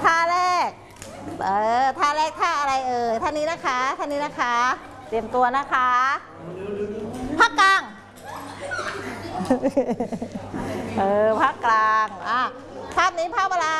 ท่าแรกท่าแรกท่าอะไรท่านี้นะคะท่านี้นะคะเตรียมตัวนะคะภาคกลางภาคกลางภาพนี้ภาพอะไร